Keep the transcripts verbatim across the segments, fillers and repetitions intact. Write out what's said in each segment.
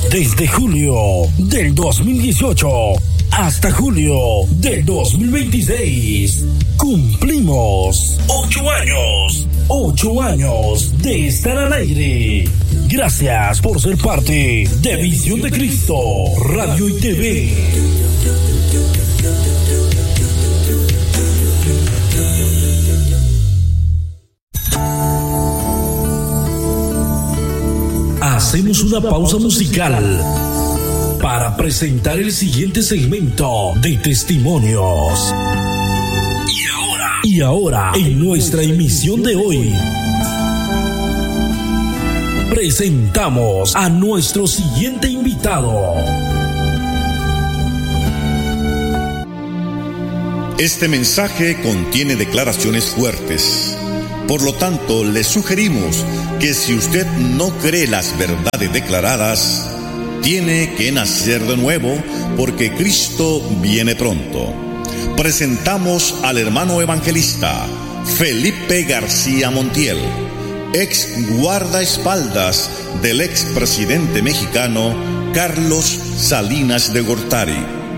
Desde julio del dos mil dieciocho hasta julio del dos mil veintiséis, cumplimos ocho años, ocho años de estar al aire. Gracias por ser parte de Visión de Cristo, Radio y T V. Hacemos una pausa musical para presentar el siguiente segmento de testimonios. Y ahora, y ahora, en nuestra emisión de hoy, presentamos a nuestro siguiente invitado. Este mensaje contiene declaraciones fuertes. Por lo tanto, le sugerimos que si usted no cree las verdades declaradas, tiene que nacer de nuevo porque Cristo viene pronto. Presentamos al hermano evangelista Felipe García Montiel, ex guardaespaldas del expresidente mexicano Carlos Salinas de Gortari,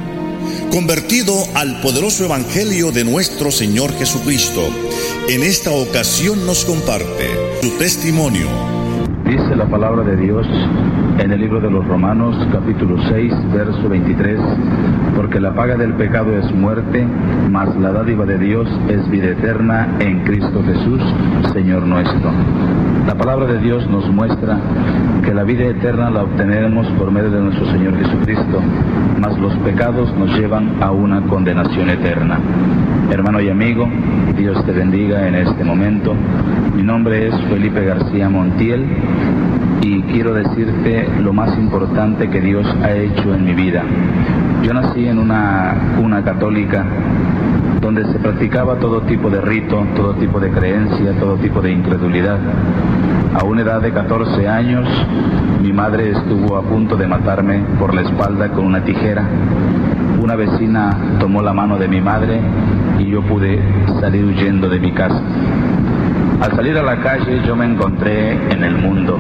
convertido al poderoso evangelio de nuestro Señor Jesucristo. En esta ocasión nos comparte su testimonio. Dice la palabra de Dios en el libro de los Romanos, capítulo seis, verso veintitrés, porque la paga del pecado es muerte, mas la dádiva de Dios es vida eterna en Cristo Jesús, Señor nuestro. La palabra de Dios nos muestra que la vida eterna la obtenemos por medio de nuestro Señor Jesucristo, mas los pecados nos llevan a una condenación eterna. Hermano y amigo, Dios te bendiga en este momento. Mi nombre es Felipe García Montiel y quiero decirte lo más importante que Dios ha hecho en mi vida. Yo nací en una cuna católica donde se practicaba todo tipo de rito, todo tipo de creencia, todo tipo de incredulidad. A una edad de catorce años, mi madre estuvo a punto de matarme por la espalda con una tijera. Una vecina tomó la mano de mi madre y yo pude salir huyendo de mi casa. Al salir a la calle yo me encontré en el mundo.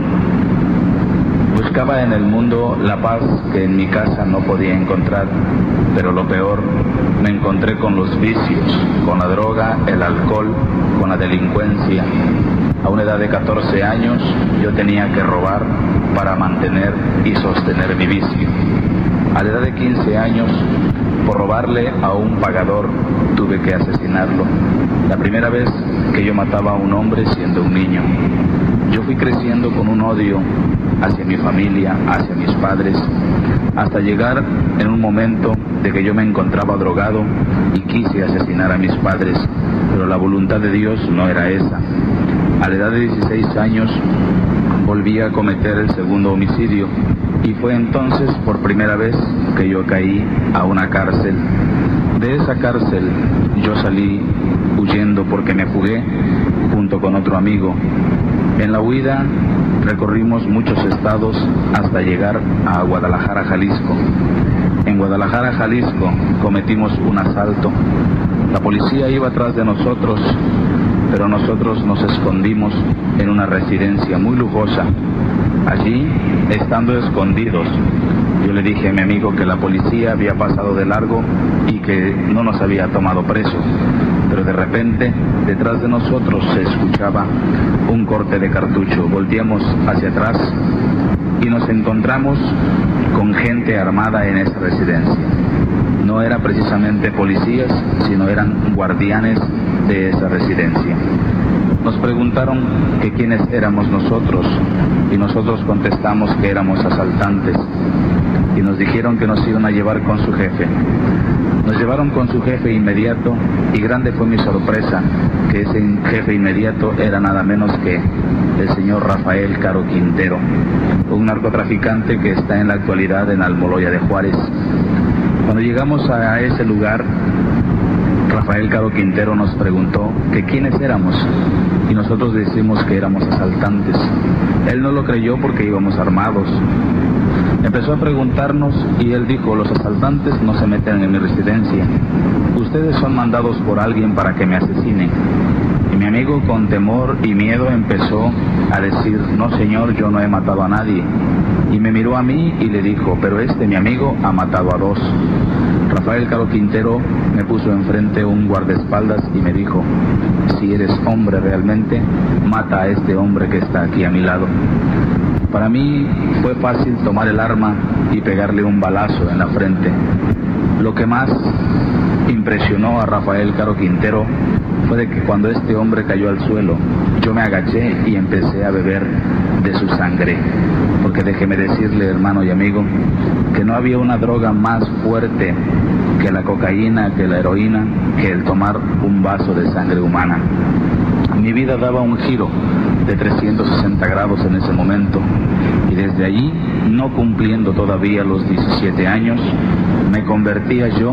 Buscaba en el mundo la paz que en mi casa no podía encontrar, pero lo peor, me encontré con los vicios, con la droga, el alcohol, con la delincuencia. A una edad de catorce años yo tenía que robar para mantener y sostener mi vicio. A la edad de quince años, por robarle a un pagador, tuve que asesinarlo. La primera vez que yo mataba a un hombre siendo un niño. Yo fui creciendo con un odio hacia mi familia, hacia mis padres, hasta llegar en un momento de que yo me encontraba drogado y quise asesinar a mis padres, pero la voluntad de Dios no era esa. A la edad de dieciséis años volví a cometer el segundo homicidio y fue entonces por primera vez que yo caí a una cárcel. De esa cárcel yo salí huyendo porque me fugué junto con otro amigo. En la huida recorrimos muchos estados hasta llegar a Guadalajara, Jalisco. En Guadalajara, Jalisco cometimos un asalto. La policía iba atrás de nosotros, pero nosotros nos escondimos en una residencia muy lujosa. Allí, estando escondidos, yo le dije a mi amigo que la policía había pasado de largo y que no nos había tomado presos. Pero de repente, detrás de nosotros se escuchaba un corte de cartucho. Volteamos hacia atrás y nos encontramos con gente armada en esa residencia. No eran precisamente policías, sino eran guardianes de esa residencia. Nos preguntaron que quiénes éramos nosotros y nosotros contestamos que éramos asaltantes y nos dijeron que nos iban a llevar con su jefe. Nos llevaron con su jefe inmediato y grande fue mi sorpresa que ese jefe inmediato era nada menos que el señor Rafael Caro Quintero, un narcotraficante que está en la actualidad en Almoloya de Juárez. Cuando llegamos a ese lugar, Rafael Caro Quintero nos preguntó que quiénes éramos y nosotros decimos que éramos asaltantes. Él no lo creyó porque íbamos armados. Empezó a preguntarnos y él dijo: los asaltantes no se meten en mi residencia, ustedes son mandados por alguien para que me asesinen. mi amigo, con temor y miedo, empezó a decir: no, señor, yo no he matado a nadie. Y me miró a mí y le dijo: pero este, mi amigo, ha matado a dos. Rafael Caro Quintero me puso enfrente un guardaespaldas y me dijo: si eres hombre realmente, mata a este hombre que está aquí a mi lado. Para mí fue fácil tomar el arma y pegarle un balazo en la frente. Lo que más impresionó a Rafael Caro Quintero fue de que cuando este hombre cayó al suelo, yo me agaché y empecé a beber de su sangre. Porque déjeme decirle, hermano y amigo, que no había una droga más fuerte que la cocaína, que la heroína, que el tomar un vaso de sangre humana. Mi vida daba un giro de trescientos sesenta grados en ese momento, y desde allí, no cumpliendo todavía los diecisiete años, me convertía yo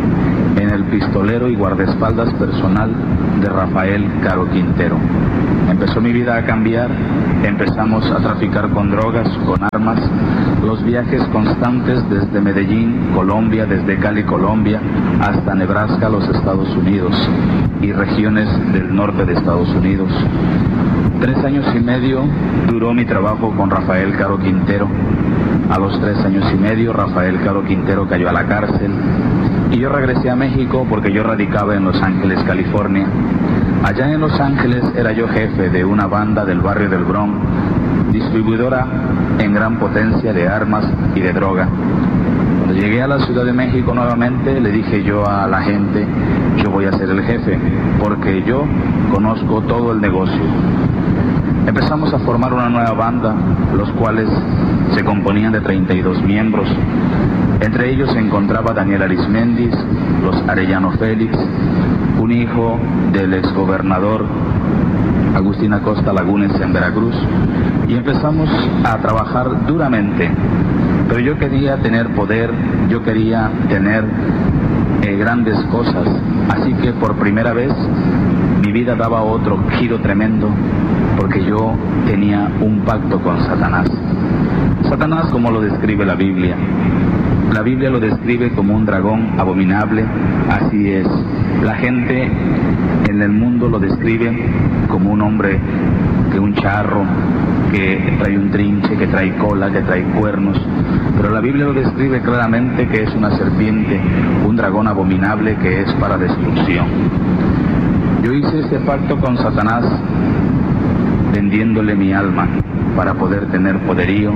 en el pistolero y guardaespaldas personal de Rafael Caro Quintero. Empezó mi vida a cambiar, empezamos a traficar con drogas, con armas, los viajes constantes desde Medellín, Colombia, desde Cali, Colombia, hasta Nebraska, los Estados Unidos, y regiones del norte de Estados Unidos. Tres años y medio duró mi trabajo con Rafael Caro Quintero. A los tres años y medio, Rafael Caro Quintero cayó a la cárcel y yo regresé a México porque yo radicaba en Los Ángeles, California. Allá en Los Ángeles era yo jefe de una banda del barrio del Bronx, distribuidora en gran potencia de armas y de droga. Cuando llegué a la Ciudad de México nuevamente, le dije yo a la gente: yo voy a ser el jefe porque yo conozco todo el negocio. Empezamos a formar una nueva banda, los cuales se componían de treinta y dos miembros. Entre ellos se encontraba Daniel Arismendis, los Arellano Félix, un hijo del exgobernador Agustín Acosta Lagunes en Veracruz, y empezamos a trabajar duramente. Pero yo quería tener poder, yo quería tener eh, grandes cosas, así que por primera vez mi vida daba otro giro tremendo, porque yo tenía un pacto con Satanás. Satanás, como lo describe la Biblia, la Biblia lo describe como un dragón abominable, así es. La gente en el mundo lo describe como un hombre, que un charro, que trae un trinche, que trae cola, que trae cuernos, pero la Biblia lo describe claramente que es una serpiente, un dragón abominable que es para destrucción. Yo hice ese pacto con Satanás vendiéndole mi alma para poder tener poderío.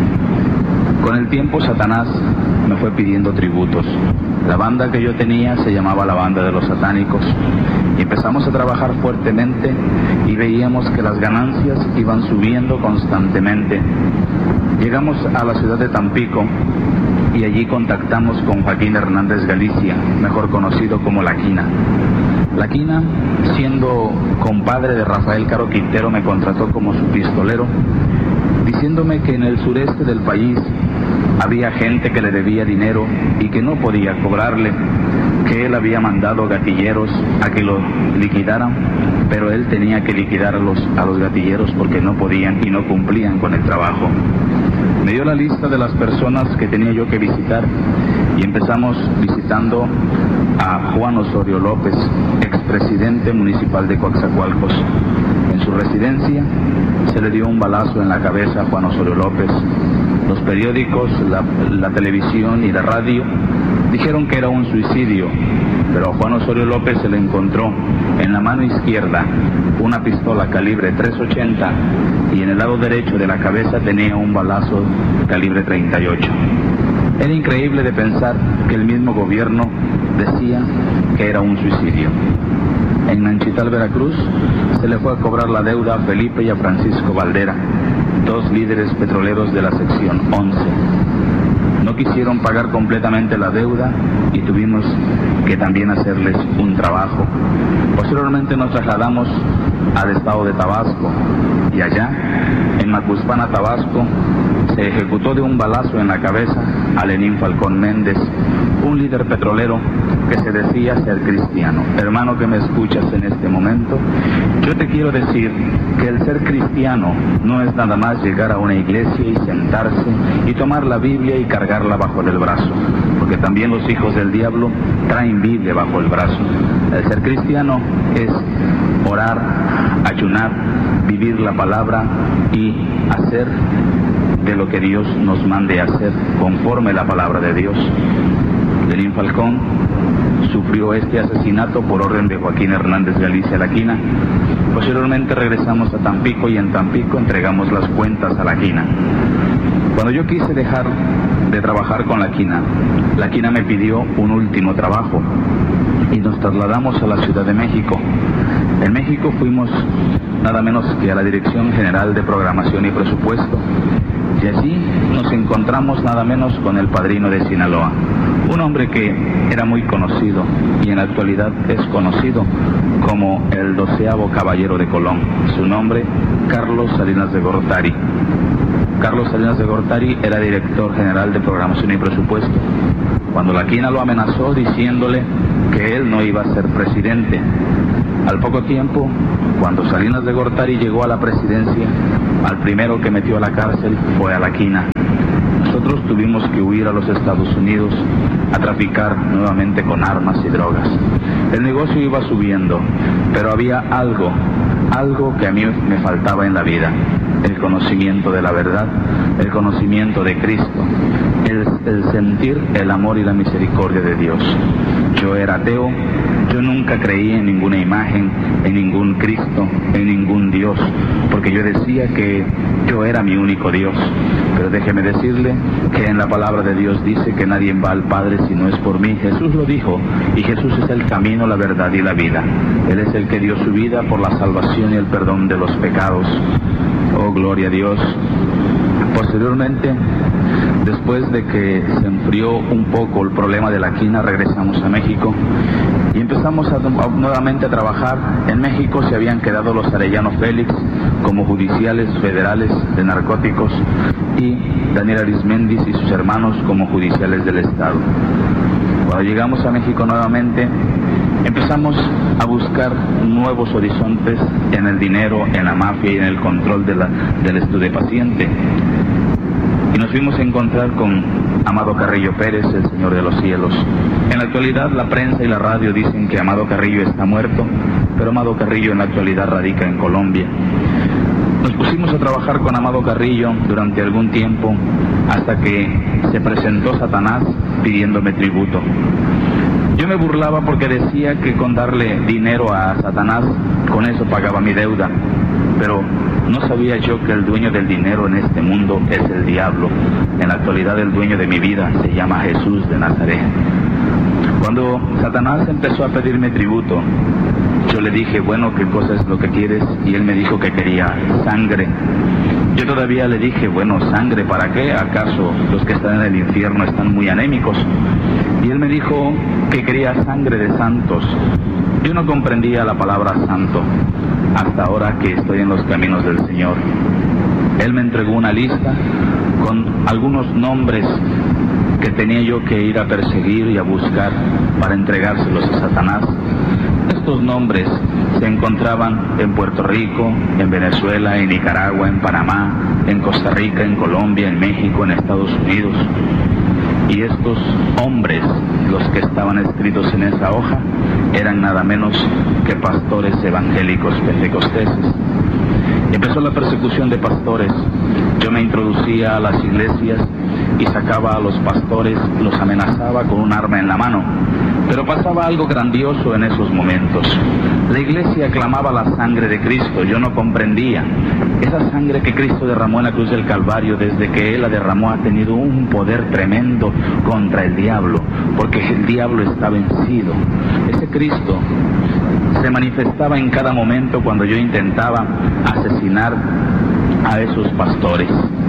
Con el tiempo Satanás me fue pidiendo tributos. La banda que yo tenía se llamaba la Banda de los Satánicos, y empezamos a trabajar fuertemente y veíamos que las ganancias iban subiendo constantemente. Llegamos a la ciudad de Tampico y allí contactamos con Joaquín Hernández Galicia, mejor conocido como La Quina. La Quina, siendo compadre de Rafael Caro Quintero, me contrató como su pistolero, diciéndome que en el sureste del país había gente que le debía dinero y que no podía cobrarle, que él había mandado gatilleros a que lo liquidaran, pero él tenía que liquidar a los, a los gatilleros porque no podían y no cumplían con el trabajo. Me dio la lista de las personas que tenía yo que visitar y empezamos visitando a Juan Osorio López, expresidente municipal de Coatzacoalcos. En su residencia se le dio un balazo en la cabeza a Juan Osorio López. Los periódicos, la, la televisión y la radio dijeron que era un suicidio, pero a Juan Osorio López se le encontró en la mano izquierda una pistola calibre tres ochenta y en el lado derecho de la cabeza tenía un balazo calibre treinta y ocho. Era increíble de pensar que el mismo gobierno decía que era un suicidio. En Nanchital, Veracruz, se le fue a cobrar la deuda a Felipe y a Francisco Valdera, dos líderes petroleros de la sección once. No quisieron pagar completamente la deuda y tuvimos que también hacerles un trabajo. Posteriormente nos trasladamos al estado de Tabasco y allá, en Macuspana, Tabasco, se ejecutó de un balazo en la cabeza a Lenín Falcón Méndez, un líder petrolero que se decía ser cristiano. Hermano que me escuchas en este momento, yo te quiero decir que el ser cristiano no es nada más llegar a una iglesia y sentarse y tomar la Biblia y cargarla bajo el brazo, porque también los hijos del diablo traen Biblia bajo el brazo. El ser cristiano es orar, ayunar, vivir la palabra y hacer de lo que Dios nos mande hacer conforme a la palabra de Dios. Lenín Falcón sufrió este asesinato por orden de Joaquín Hernández Galicia La Quina. Posteriormente regresamos a Tampico y en Tampico entregamos las cuentas a La Quina. Cuando yo quise dejar de trabajar con La Quina, La Quina me pidió un último trabajo y nos trasladamos a la Ciudad de México. En México fuimos nada menos que a la Dirección General de Programación y Presupuesto, y allí nos encontramos nada menos con el padrino de Sinaloa, un hombre que era muy conocido y en la actualidad es conocido como el doceavo caballero de Colón. Su nombre, Carlos Salinas de Gortari. Carlos Salinas de Gortari era director general de Programación y Presupuesto, cuando La Quina lo amenazó diciéndole que él no iba a ser presidente. Al poco tiempo, cuando Salinas de Gortari llegó a la presidencia, al primero que metió a la cárcel fue a La Quina. Nosotros tuvimos que huir a los Estados Unidos a traficar nuevamente con armas y drogas. El negocio iba subiendo, pero había algo, algo que a mí me faltaba en la vida: el conocimiento de la verdad, el conocimiento de Cristo, el, el sentir el amor y la misericordia de Dios. Yo era ateo, yo nunca creí en ninguna imagen, en ningún Cristo, en ningún Dios, porque yo decía que yo era mi único Dios. Pero déjeme decirle que en la palabra de Dios dice que nadie va al Padre si no es por mí. Jesús lo dijo, y Jesús es el camino, la verdad y la vida. Él es el que dio su vida por la salvación y el perdón de los pecados. Oh, gloria a Dios. Posteriormente, después de que se enfrió un poco el problema de La Quina, regresamos a México y empezamos a, a, nuevamente a trabajar. En México se habían quedado los Arellano Félix como judiciales federales de narcóticos y Daniel Arismendi y sus hermanos como judiciales del Estado. Cuando llegamos a México nuevamente, empezamos a buscar nuevos horizontes en el dinero, en la mafia y en el control de la, del estupefaciente. Y nos fuimos a encontrar con Amado Carrillo Pérez, el Señor de los Cielos. En la actualidad la prensa y la radio dicen que Amado Carrillo está muerto, pero Amado Carrillo en la actualidad radica en Colombia. Nos pusimos a trabajar con Amado Carrillo durante algún tiempo, hasta que se presentó Satanás pidiéndome tributo. Yo me burlaba porque decía que con darle dinero a Satanás, con eso pagaba mi deuda. Pero no sabía yo que el dueño del dinero en este mundo es el diablo. En la actualidad el dueño de mi vida se llama Jesús de Nazaret. Cuando Satanás empezó a pedirme tributo, yo le dije, bueno, ¿qué cosa es lo que quieres? Y él me dijo que quería sangre. Yo todavía le dije, bueno, ¿sangre para qué? ¿Acaso los que están en el infierno están muy anémicos? Y él me dijo que quería sangre de santos. Yo no comprendía la palabra santo hasta ahora que estoy en los caminos del Señor. Él me entregó una lista con algunos nombres que tenía yo que ir a perseguir y a buscar para entregárselos a Satanás. Estos nombres se encontraban en Puerto Rico, en Venezuela, en Nicaragua, en Panamá, en Costa Rica, en Colombia, en México, en Estados Unidos. Y estos hombres, los que estaban escritos en esa hoja, eran nada menos que pastores evangélicos pentecosteses. Empezó la persecución de pastores. Yo me introducía a las iglesias y sacaba a los pastores, los amenazaba con un arma en la mano. Pero pasaba algo grandioso en esos momentos. La iglesia clamaba la sangre de Cristo. Yo no comprendía. Esa sangre que Cristo derramó en la cruz del Calvario, desde que Él la derramó, ha tenido un poder tremendo contra el diablo, porque el diablo está vencido. Ese Cristo se manifestaba en cada momento cuando yo intentaba asesinar a esos pastores.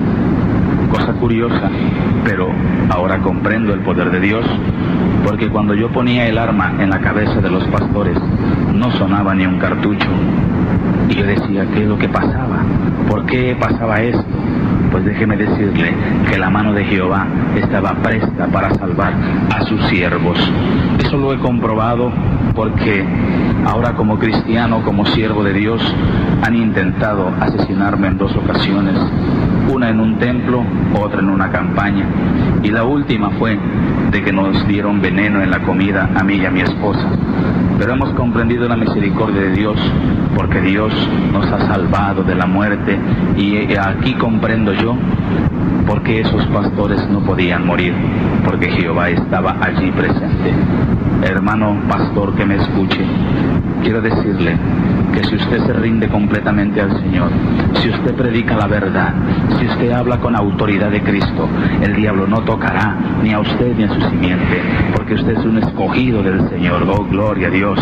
Cosa curiosa, pero ahora comprendo el poder de Dios, porque cuando yo ponía el arma en la cabeza de los pastores, no sonaba ni un cartucho. Y yo decía, ¿qué es lo que pasaba? ¿Por qué pasaba esto? Pues déjeme decirle que la mano de Jehová estaba presta para salvar a sus siervos. Eso lo he comprobado porque ahora como cristiano, como siervo de Dios, han intentado asesinarme en dos ocasiones. Una en un templo, otra en una campaña. Y la última fue de que nos dieron veneno en la comida a mí y a mi esposa. Pero hemos comprendido la misericordia de Dios, porque Dios nos ha salvado de la muerte. Y aquí comprendo yo por qué esos pastores no podían morir, porque Jehová estaba allí presente. Hermano pastor que me escuche, quiero decirle que si usted se rinde completamente al Señor, si usted predica la verdad, si usted habla con autoridad de Cristo, el diablo no tocará ni a usted ni a su simiente, porque usted es un escogido del Señor. Oh, gloria a Dios.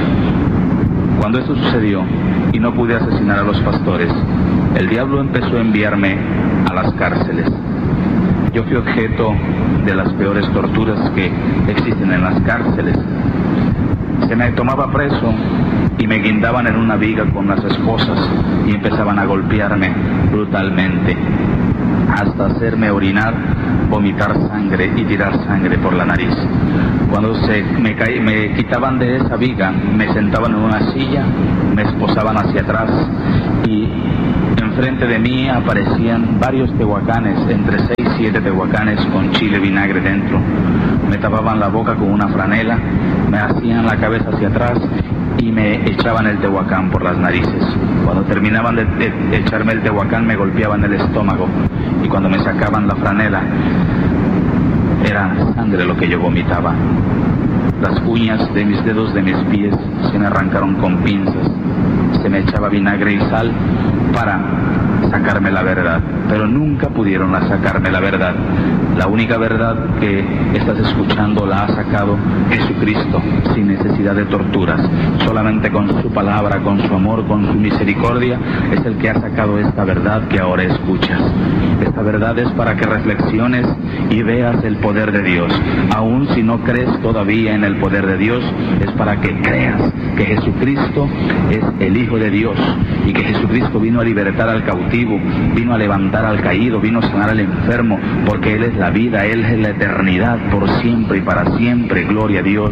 Cuando esto sucedió y no pude asesinar a los pastores, el diablo empezó a enviarme a las cárceles. Yo fui objeto de las peores torturas que existen en las cárceles. Se me tomaba preso y me guindaban en una viga con las esposas y empezaban a golpearme brutalmente, hasta hacerme orinar, vomitar sangre y tirar sangre por la nariz. Cuando se me, caí, me quitaban de esa viga, me sentaban en una silla, me esposaban hacia atrás y enfrente de mí aparecían varios tehuacanes, entre seis y siete tehuacanes con chile vinagre dentro. Me tapaban la boca con una franela, me hacían la cabeza hacia atrás y me echaban el tehuacán por las narices. Cuando terminaban de, de echarme el tehuacán me golpeaban el estómago, y cuando me sacaban la franela era sangre lo que yo vomitaba. Las uñas de mis dedos de mis pies se me arrancaron con pinzas. Se me echaba vinagre y sal para sacarme la verdad, pero nunca pudieron sacarme la verdad. La única verdad que estás escuchando la ha sacado Jesucristo sin necesidad de torturas. Solamente con su palabra, con su amor, con su misericordia es el que ha sacado esta verdad que ahora escuchas. Esta verdad es para que reflexiones y veas el poder de Dios. Aun si no crees todavía en el poder de Dios, es para que creas que Jesucristo es el Hijo de Dios y que Jesucristo vino a libertar al cautivo, vino a levantar al caído, vino a sanar al enfermo, porque Él es la vida, Él es la eternidad por siempre y para siempre. Gloria a Dios.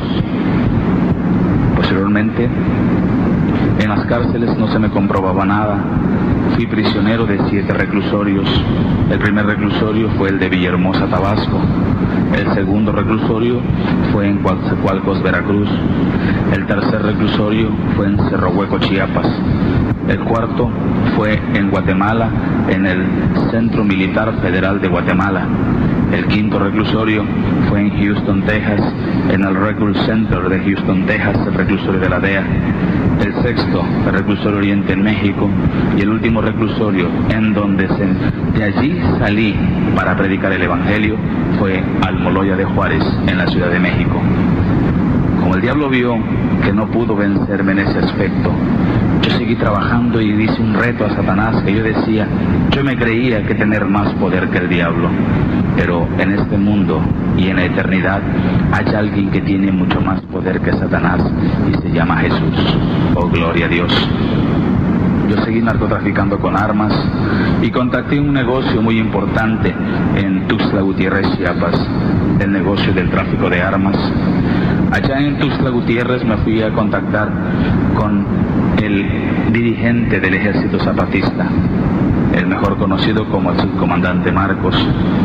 Posteriormente, en las cárceles no se me comprobaba nada. Fui prisionero de siete reclusorios. El primer reclusorio fue el de Villahermosa, Tabasco. El segundo reclusorio fue en Coatzacoalcos, Veracruz. El tercer reclusorio fue en Cerro Hueco, Chiapas. El cuarto fue en Guatemala, en el Centro Militar Federal de Guatemala. El quinto reclusorio fue en Houston, Texas, en el Reclusion Center de Houston, Texas, el reclusorio de la D E A. El sexto, el reclusorio Oriente en México. Y el último reclusorio en donde se, de allí salí para predicar el Evangelio fue Almoloya de Juárez, en la Ciudad de México. Como el diablo vio que no pudo vencerme en ese aspecto, yo seguí trabajando y hice un reto a Satanás que yo decía, yo me creía que tener más poder que el diablo, pero en este mundo y en la eternidad hay alguien que tiene mucho más poder que Satanás y se llama Jesús. Oh, gloria a Dios. Yo seguí narcotraficando con armas y contacté un negocio muy importante en Tuxtla Gutiérrez, Chiapas, el negocio del tráfico de armas. Allá en Tuxtla Gutiérrez me fui a contactar con el dirigente del Ejército Zapatista, el mejor conocido como el subcomandante Marcos.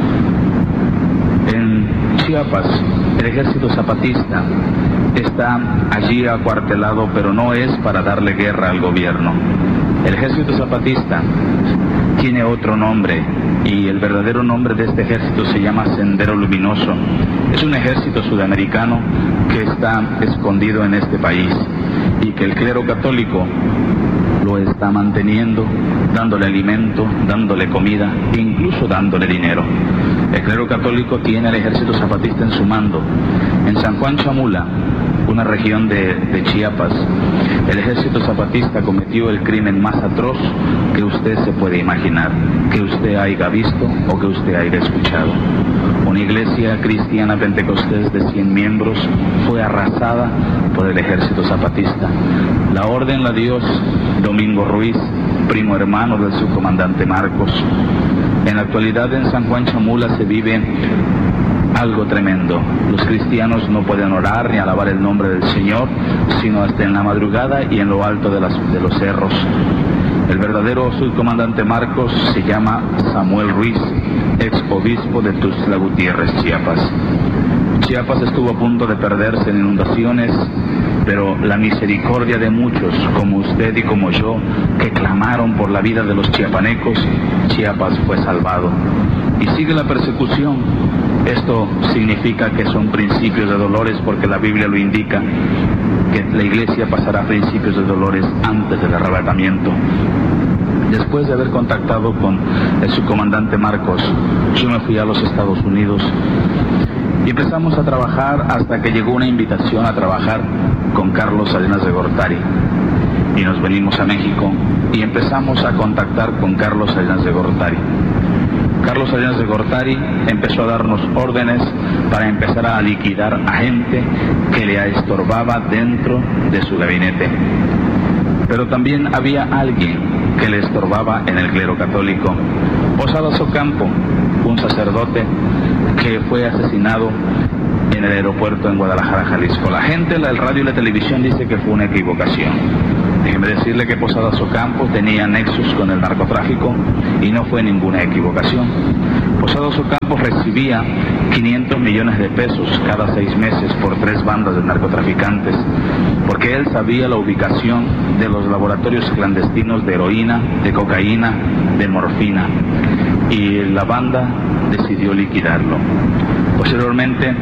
En Chiapas, el Ejército Zapatista está allí acuartelado, pero no es para darle guerra al gobierno. El Ejército Zapatista tiene otro nombre, y el verdadero nombre de este ejército se llama Sendero Luminoso. Es un ejército sudamericano que está escondido en este país y que el clero católico lo está manteniendo, dándole alimento, dándole comida e incluso dándole dinero. El clero católico tiene al Ejército Zapatista en su mando. En San Juan Chamula, una región de, de Chiapas, el Ejército Zapatista cometió el crimen más atroz que usted se puede imaginar, que usted haya visto o que usted haya escuchado. Una iglesia cristiana pentecostés de cien miembros fue arrasada por el Ejército Zapatista. La orden la dio Domingo Ruiz, primo hermano del subcomandante Marcos. En la actualidad en San Juan Chamula se vive algo tremendo. Los cristianos no pueden orar ni alabar el nombre del Señor, sino hasta en la madrugada y en lo alto de, las, de los cerros. El verdadero subcomandante Marcos se llama Samuel Ruiz, ex obispo de Tuxtla Gutiérrez, Chiapas. Chiapas estuvo a punto de perderse en inundaciones, pero la misericordia de muchos, como usted y como yo, que clamaron por la vida de los chiapanecos, Chiapas fue salvado. Y sigue la persecución. Esto significa que son principios de dolores, porque la Biblia lo indica, que la iglesia pasará principios de dolores antes del arrebatamiento. Después de haber contactado con el subcomandante Marcos, yo me fui a los Estados Unidos y empezamos a trabajar hasta que llegó una invitación a trabajar con Carlos Salinas de Gortari. Y nos venimos a México y empezamos a contactar con Carlos Salinas de Gortari. Carlos Salinas de Gortari empezó a darnos órdenes para empezar a liquidar a gente que le estorbaba dentro de su gabinete. Pero también había alguien que le estorbaba en el clero católico. Posadas Ocampo, un sacerdote que fue asesinado en el aeropuerto en Guadalajara, Jalisco. La gente, el radio y la televisión dice que fue una equivocación. Déjeme decirle que Posadas Ocampo tenía nexos con el narcotráfico y no fue ninguna equivocación. Posadas Ocampo recibía quinientos millones de pesos cada seis meses por tres bandas de narcotraficantes, porque él sabía la ubicación de los laboratorios clandestinos de heroína, de cocaína, de morfina, y la banda decidió liquidarlo. Posteriormente,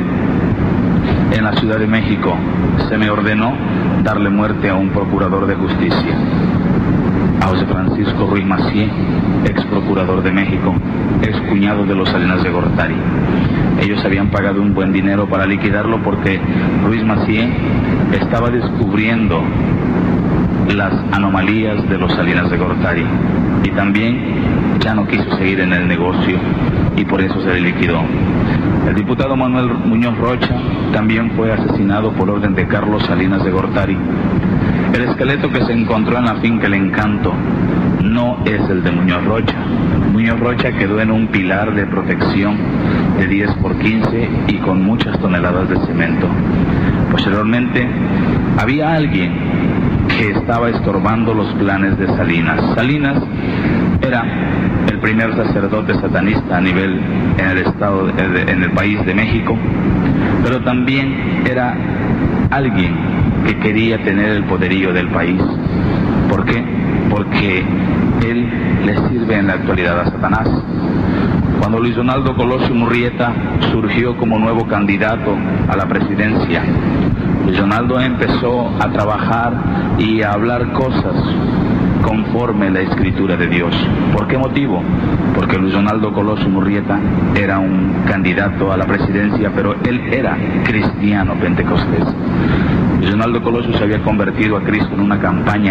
en la Ciudad de México, se me ordenó darle muerte a un procurador de justicia, a José Francisco Ruiz Massieu, ex procurador de México, ex cuñado de los Salinas de Gortari. Ellos habían pagado un buen dinero para liquidarlo porque Ruiz Massieu estaba descubriendo las anomalías de los Salinas de Gortari y también ya no quiso seguir en el negocio y por eso se le liquidó. El diputado Manuel Muñoz Rocha también fue asesinado por orden de Carlos Salinas de Gortari. El esqueleto que se encontró en la finca El Encanto no es el de Muñoz Rocha. Muñoz Rocha quedó en un pilar de protección de diez por quince y con muchas toneladas de cemento. Posteriormente, había alguien que estaba estorbando los planes de Salinas. Salinas era el primer sacerdote satanista a nivel en el estado, en el país de México, pero también era alguien que quería tener el poderío del país. ¿Por qué? Porque él le sirve en la actualidad a Satanás. Cuando Luis Donaldo Colosio Murrieta surgió como nuevo candidato a la presidencia, Luis Donaldo empezó a trabajar y a hablar cosas conforme la escritura de Dios. ¿Por qué motivo? Porque Luis Donaldo Colosio Murrieta era un candidato a la presidencia, pero él era cristiano pentecostés. Luis Donaldo Colosio se había convertido a Cristo en una campaña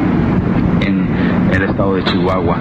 en el estado de Chihuahua.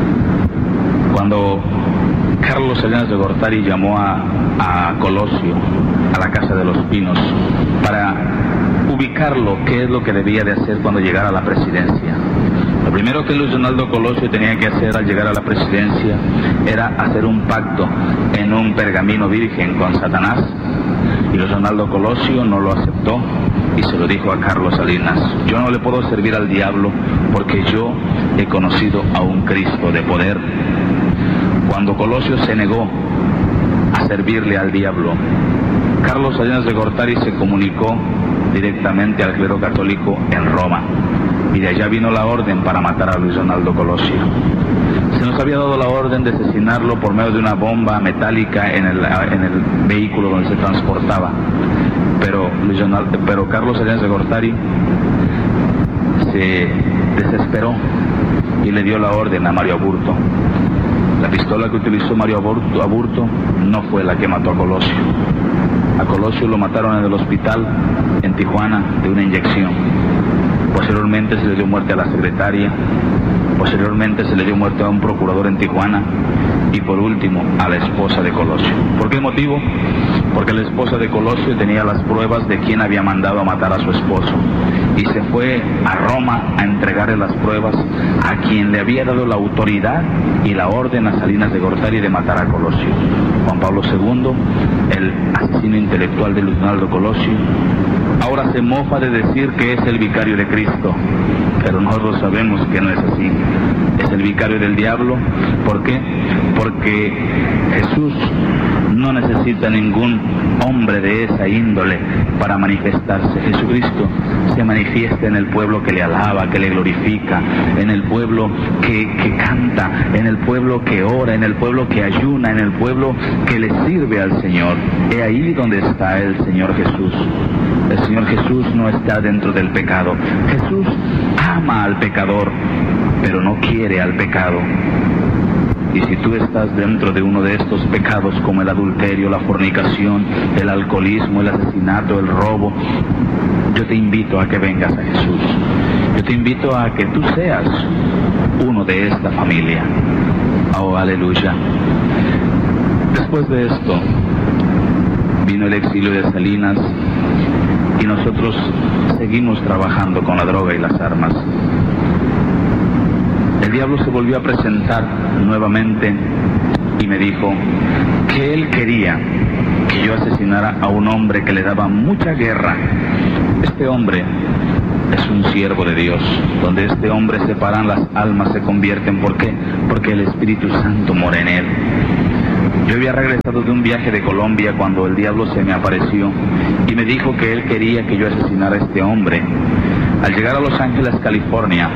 Cuando Carlos Salinas de Gortari llamó a, a Colosio a la Casa de los Pinos para ubicarlo, qué es lo que debía de hacer cuando llegara a la presidencia. Lo primero que Luis Donaldo Colosio tenía que hacer al llegar a la presidencia era hacer un pacto en un pergamino virgen con Satanás. Y Luis Donaldo Colosio no lo aceptó y se lo dijo a Carlos Salinas: yo no le puedo servir al diablo porque yo he conocido a un Cristo de poder. Cuando Colosio se negó a servirle al diablo, Carlos Salinas de Gortari se comunicó directamente al clero católico en Roma, y de allá vino la orden para matar a Luis Donaldo Colosio. Se nos había dado la orden de asesinarlo por medio de una bomba metálica en el, en el vehículo donde se transportaba, pero, Luis Donaldo, pero Carlos Salinas de Gortari se desesperó y le dio la orden a Mario Aburto. La pistola que utilizó Mario Aburto, Aburto no fue la que mató a Colosio. A Colosio lo mataron en el hospital en Tijuana de una inyección. Posteriormente se le dio muerte a la secretaria. Posteriormente se le dio muerte a un procurador en Tijuana. Y por último, a la esposa de Colosio. ¿Por qué motivo? Porque la esposa de Colosio tenía las pruebas de quién había mandado a matar a su esposo. Y se fue a Roma a entregarle las pruebas a quien le había dado la autoridad y la orden a Salinas de Gortari de matar a Colosio. Juan Pablo segundo, el asesino intelectual de Leonardo Colosio, ahora se mofa de decir que es el vicario de Cristo. Pero nosotros sabemos que no es así. Es el vicario del diablo. ¿Por qué? Porque Jesús no necesita ningún hombre de esa índole para manifestarse. Jesucristo se manifiesta en el pueblo que le alaba, que le glorifica, en el pueblo que, que canta, en el pueblo que ora, en el pueblo que ayuna, en el pueblo que le sirve al Señor. He ahí donde está el Señor Jesús. El Señor Jesús no está dentro del pecado. Jesús ama al pecador, pero no quiere al pecado. Y si tú estás dentro de uno de estos pecados como el adulterio, la fornicación, el alcoholismo, el asesinato, el robo, yo te invito a que vengas a Jesús. Yo te invito a que tú seas uno de esta familia. Oh, aleluya. Después de esto, vino el exilio de Salinas y nosotros seguimos trabajando con la droga y las armas. El diablo se volvió a presentar nuevamente y me dijo que él quería que yo asesinara a un hombre que le daba mucha guerra. Este hombre es un siervo de Dios. Donde este hombre se paran, las almas se convierten. ¿Por qué? Porque el Espíritu Santo mora en él. Yo había regresado de un viaje de Colombia cuando el diablo se me apareció y me dijo que él quería que yo asesinara a este hombre. Al llegar a Los Ángeles, California,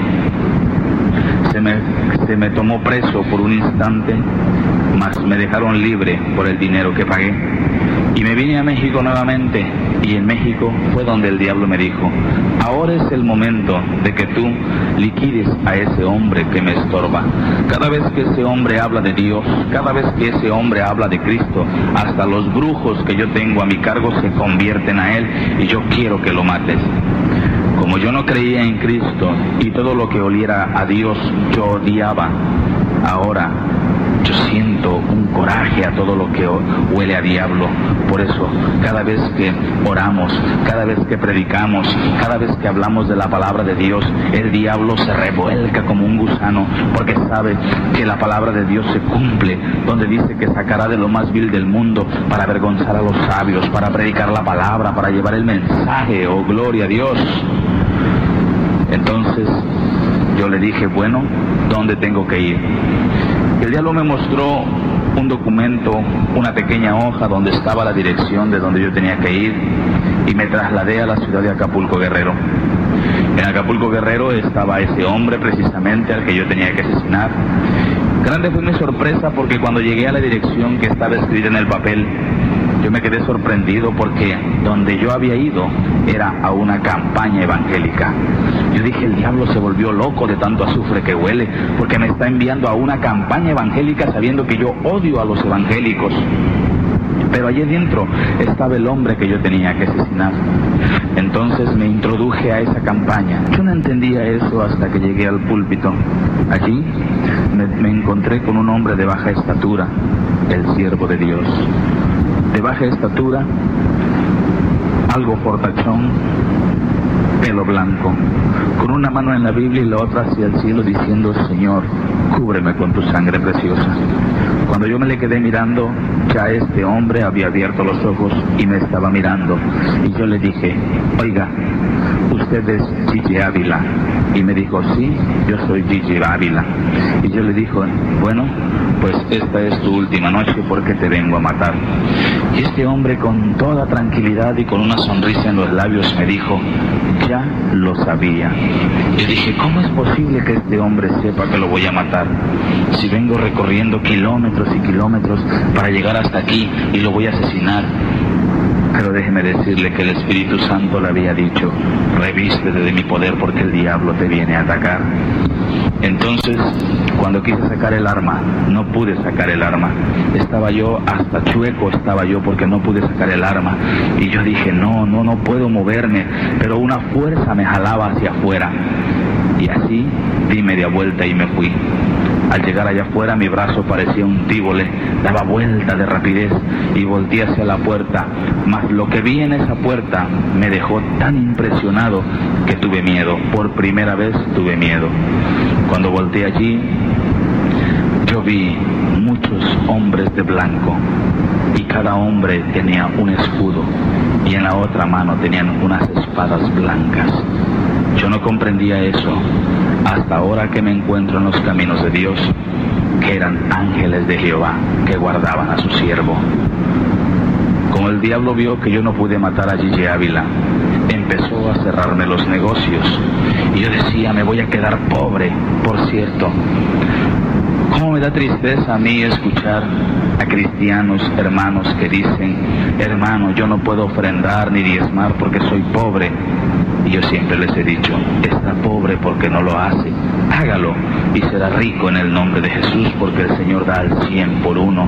se me, se me tomó preso por un instante, mas me dejaron libre por el dinero que pagué. Y me vine a México nuevamente, y en México fue donde el diablo me dijo: ahora es el momento de que tú liquides a ese hombre que me estorba. Cada vez que ese hombre habla de Dios, cada vez que ese hombre habla de Cristo, hasta los brujos que yo tengo a mi cargo se convierten a él, y yo quiero que lo mates. Como yo no creía en Cristo y todo lo que oliera a Dios yo odiaba, ahora yo siento un coraje a todo lo que huele a diablo. Por eso, cada vez que oramos, cada vez que predicamos, cada vez que hablamos de la palabra de Dios, el diablo se revuelca como un gusano, porque sabe que la palabra de Dios se cumple, donde dice que sacará de lo más vil del mundo para avergonzar a los sabios, para predicar la palabra, para llevar el mensaje. Oh, gloria a Dios. Entonces yo le dije, bueno, ¿dónde tengo que ir? El diablo me mostró un documento, una pequeña hoja donde estaba la dirección de donde yo tenía que ir, y me trasladé a la ciudad de Acapulco, Guerrero. En Acapulco, Guerrero estaba ese hombre precisamente al que yo tenía que asesinar. Grande fue mi sorpresa porque cuando llegué a la dirección que estaba escrita en el papel, yo me quedé sorprendido porque donde yo había ido era a una campaña evangélica. Yo dije, el diablo se volvió loco de tanto azufre que huele, porque me está enviando a una campaña evangélica sabiendo que yo odio a los evangélicos. Pero allí dentro estaba el hombre que yo tenía que asesinar. Entonces me introduje a esa campaña. Yo no entendía eso hasta que llegué al púlpito. Allí me, me encontré con un hombre de baja estatura, el siervo de Dios. De baja estatura, algo fortachón, pelo blanco, con una mano en la Biblia y la otra hacia el cielo diciendo, Señor, cúbreme con tu sangre preciosa. Cuando yo me le quedé mirando, ya este hombre había abierto los ojos y me estaba mirando. Y yo le dije, oiga, usted es Gigi Ávila. Y me dijo, sí, yo soy Gigi Ávila. Y yo le dije, bueno, pues esta es tu última noche porque te vengo a matar. Y este hombre con toda tranquilidad y con una sonrisa en los labios me dijo, ya lo sabía. Yo dije, ¿cómo es posible que este hombre sepa que lo voy a matar? Si vengo recorriendo kilómetros y kilómetros para llegar hasta aquí y lo voy a asesinar. Pero déjeme decirle que el Espíritu Santo le había dicho, revístete de mi poder porque el diablo te viene a atacar. Entonces, cuando quise sacar el arma, no pude sacar el arma. Estaba yo, hasta chueco estaba yo porque no pude sacar el arma. Y yo dije, no, no, no puedo moverme, pero una fuerza me jalaba hacia afuera. Y así di media vuelta y me fui. Al llegar allá afuera, mi brazo parecía un tívole, daba vuelta de rapidez y volteé hacia la puerta. Mas lo que vi en esa puerta me dejó tan impresionado que tuve miedo. Por primera vez tuve miedo. Cuando volteé allí, yo vi muchos hombres de blanco y cada hombre tenía un escudo y en la otra mano tenían unas espadas blancas. Yo no comprendía eso hasta ahora que me encuentro en los caminos de Dios, que eran ángeles de Jehová que guardaban a su siervo. Como el diablo vio que yo no pude matar a Gigi Ávila, empezó a cerrarme los negocios y yo decía, me voy a quedar pobre. Por cierto, cómo me da tristeza a mí escuchar a cristianos, hermanos que dicen, hermano, yo no puedo ofrendar ni diezmar porque soy pobre. Y yo siempre les he dicho, está pobre porque no lo hace, hágalo y será rico en el nombre de Jesús, porque el Señor da al cien por uno.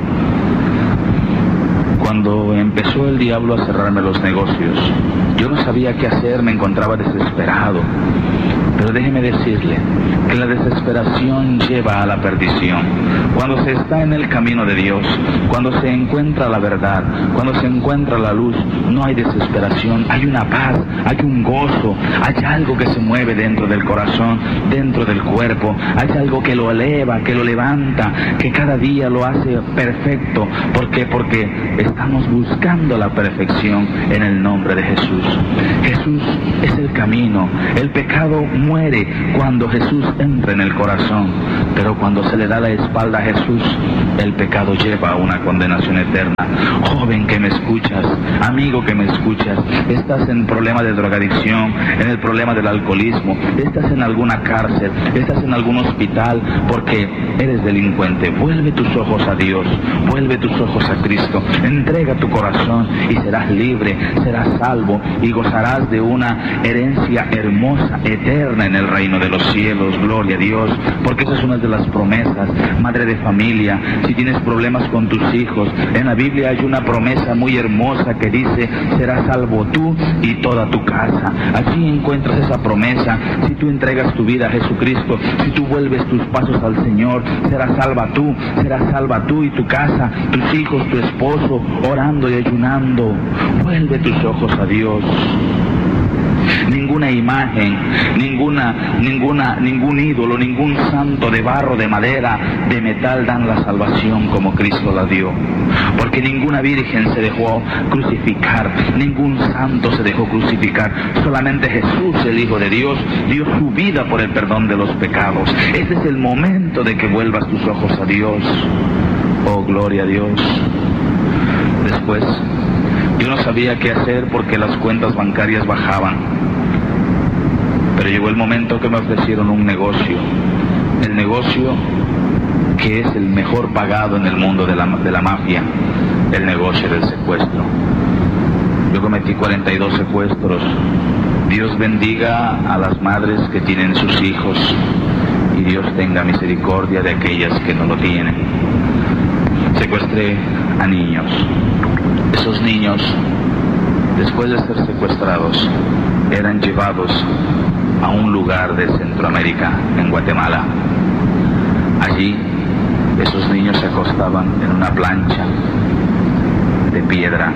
Cuando empezó el diablo a cerrarme los negocios, yo no sabía qué hacer, me encontraba desesperado. Pero déjeme decirle que la desesperación lleva a la perdición. Cuando se está en el camino de Dios, cuando se encuentra la verdad, cuando se encuentra la luz, no hay desesperación, hay una paz, hay un gozo, hay algo que se mueve dentro del corazón, dentro del cuerpo, hay algo que lo eleva, que lo levanta, que cada día lo hace perfecto. ¿Por qué? Porque estamos buscando la perfección en el nombre de Jesús. Jesús es el camino. El pecado muere cuando Jesús entra en el corazón, pero cuando se le da la espalda a Jesús, el pecado lleva a una condenación eterna. Joven que me escuchas, amigo que me escuchas, estás en problema de drogadicción, en el problema del alcoholismo, estás en alguna cárcel, estás en algún hospital porque eres delincuente. Vuelve tus ojos a Dios, vuelve tus ojos a Cristo, entrega tu corazón y serás libre, serás salvo y gozarás de una herencia hermosa, eterna en el reino de los cielos. Gloria a Dios, porque esa es una de las promesas. Madre de familia, si tienes problemas con tus hijos, en la Biblia hay una promesa muy hermosa que dice, serás salvo tú y toda tu casa. Allí encuentras esa promesa. Si tú entregas tu vida a Jesucristo, si tú vuelves tus pasos al Señor, serás salva tú, serás salva tú y tu casa, tus hijos, tu esposo, orando y ayunando. Vuelve tus ojos a Dios. Ninguna imagen, ninguna, ninguna, ningún ídolo, ningún santo de barro, de madera, de metal dan la salvación como Cristo la dio. Porque ninguna virgen se dejó crucificar, ningún santo se dejó crucificar. Solamente Jesús, el Hijo de Dios, dio su vida por el perdón de los pecados. Ese es el momento de que vuelvas tus ojos a Dios. Oh, gloria a Dios. Después, yo no sabía qué hacer porque las cuentas bancarias bajaban. Pero llegó el momento que me ofrecieron un negocio. El negocio que es el mejor pagado en el mundo de la, de la mafia. El negocio del secuestro. Yo cometí cuarenta y dos secuestros. Dios bendiga a las madres que tienen sus hijos. Y Dios tenga misericordia de aquellas que no lo tienen. Secuestré a niños. Esos niños, después de ser secuestrados, eran llevados a un lugar de Centroamérica, en Guatemala. Allí, esos niños se acostaban en una plancha de piedra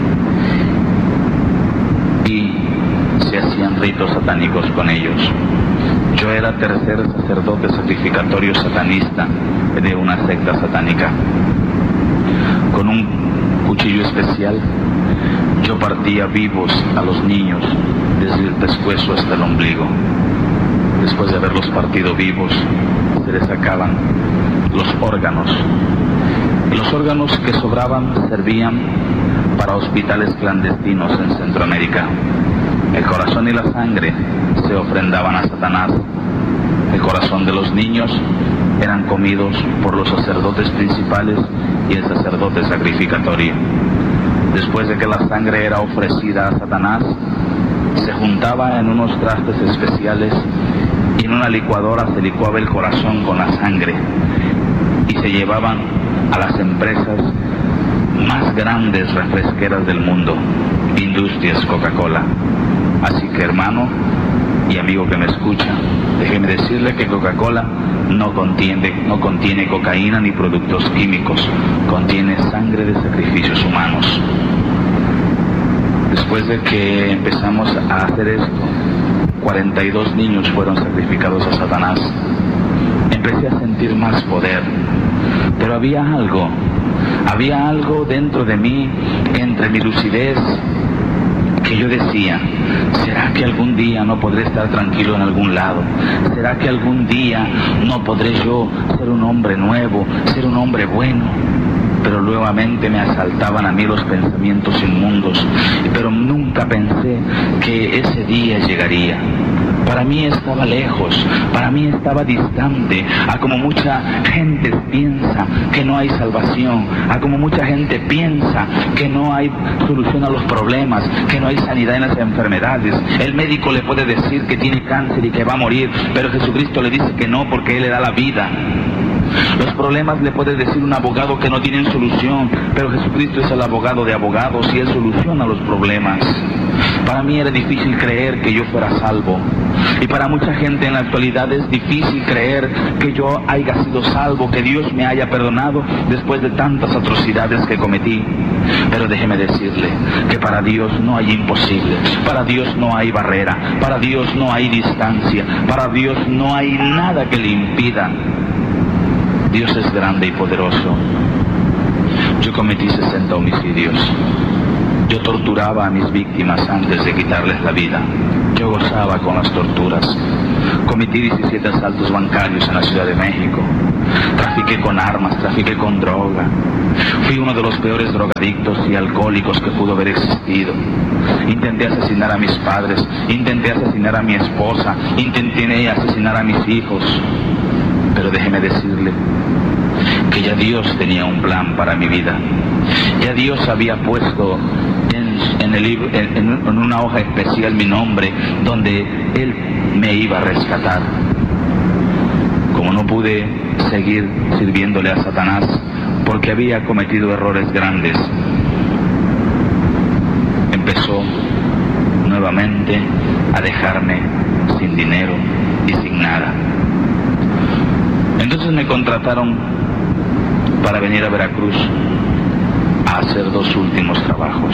y se hacían ritos satánicos con ellos. Yo era tercer sacerdote sacrificatorio satanista de una secta satánica. Con un cuchillo especial, yo partía vivos a los niños desde el pescuezo hasta el ombligo. Después de haberlos partido vivos, se les sacaban los órganos. Los órganos que sobraban servían para hospitales clandestinos en Centroamérica. El corazón y la sangre se ofrendaban a Satanás. El corazón de los niños eran comidos por los sacerdotes principales y el sacerdote sacrificatorio. Después de que la sangre era ofrecida a Satanás, se juntaba en unos trastes especiales y en una licuadora se licuaba el corazón con la sangre y se llevaban a las empresas más grandes refresqueras del mundo, Industrias Coca-Cola. Así que, hermano y amigo que me escucha, déjeme decirle que Coca-Cola no contiene, no contiene cocaína ni productos químicos, contiene sangre de sacrificios humanos. Después de que empezamos a hacer esto, cuarenta y dos niños fueron sacrificados a Satanás. Empecé a sentir más poder, pero había algo, había algo dentro de mí, entre mi lucidez, que yo decía, ¿será que algún día no podré estar tranquilo en algún lado? ¿Será que algún día no podré yo ser un hombre nuevo, ser un hombre bueno? Pero nuevamente me asaltaban a mí los pensamientos inmundos, pero nunca pensé que ese día llegaría. Para mí estaba lejos, para mí estaba distante, a como mucha gente piensa que no hay salvación, a como mucha gente piensa que no hay solución a los problemas, que no hay sanidad en las enfermedades. El médico le puede decir que tiene cáncer y que va a morir, pero Jesucristo le dice que no, porque Él le da la vida. Los problemas le puede decir un abogado que no tienen solución, pero Jesucristo es el abogado de abogados y Él soluciona los problemas. Para mí era difícil creer que yo fuera salvo, y para mucha gente en la actualidad es difícil creer que yo haya sido salvo, que Dios me haya perdonado después de tantas atrocidades que cometí. Pero déjeme decirle que para Dios no hay imposible, para Dios no hay barrera, para Dios no hay distancia, para Dios no hay nada que le impida. Dios es grande y poderoso. Yo cometí sesenta homicidios. Yo torturaba a mis víctimas antes de quitarles la vida. Yo gozaba con las torturas. Cometí diecisiete asaltos bancarios en la Ciudad de México. Trafiqué con armas, trafiqué con droga. Fui uno de los peores drogadictos y alcohólicos que pudo haber existido. Intenté asesinar a mis padres, intenté asesinar a mi esposa, intenté asesinar a mis hijos. Pero déjeme decirle que ya Dios tenía un plan para mi vida. Ya Dios había puesto en, en, el, en, en una hoja especial mi nombre, donde Él me iba a rescatar. Como no pude seguir sirviéndole a Satanás, porque había cometido errores grandes, empezó nuevamente a dejarme sin dinero y sin nada. Entonces me contrataron para venir a Veracruz a hacer dos últimos trabajos.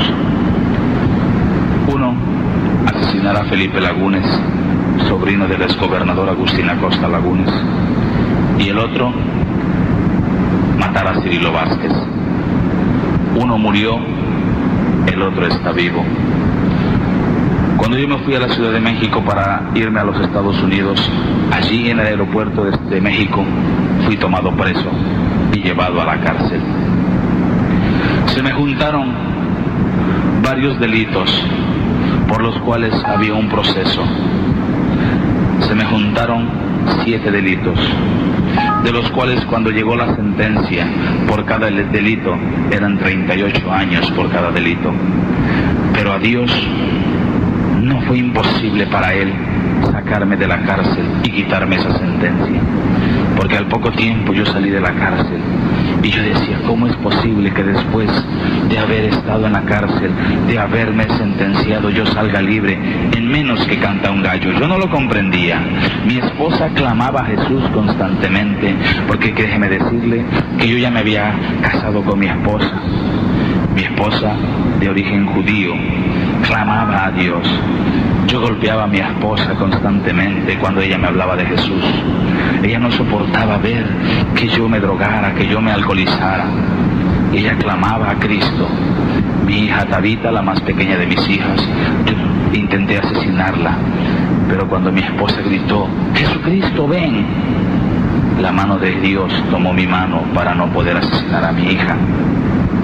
Uno, asesinar a Felipe Lagunes, sobrino del exgobernador Agustín Acosta Lagunes. Y el otro, matar a Cirilo Vázquez. Uno murió, el otro está vivo. Cuando yo me fui a la Ciudad de México para irme a los Estados Unidos, allí en el aeropuerto de, de México, fui tomado preso y llevado a la cárcel. Se me juntaron varios delitos por los cuales había un proceso. Se me juntaron siete delitos, de los cuales cuando llegó la sentencia por cada delito eran treinta y ocho años por cada delito. Pero a Dios no fue imposible para Él sacarme de la cárcel y quitarme esa sentencia, porque al poco tiempo yo salí de la cárcel y yo decía, ¿cómo es posible que después de haber estado en la cárcel, de haberme sentenciado, yo salga libre en menos que canta un gallo? Yo no lo comprendía. Mi esposa clamaba a Jesús constantemente, porque déjeme decirle que yo ya me había casado con mi esposa. Mi esposa, de origen judío, clamaba a Dios. Yo golpeaba a mi esposa constantemente cuando ella me hablaba de Jesús. Ella no soportaba ver que yo me drogara, que yo me alcoholizara. Ella clamaba a Cristo. Mi hija Tabita, la más pequeña de mis hijas, yo intenté asesinarla, pero cuando mi esposa gritó, ¡Jesucristo, ven!, la mano de Dios tomó mi mano para no poder asesinar a mi hija.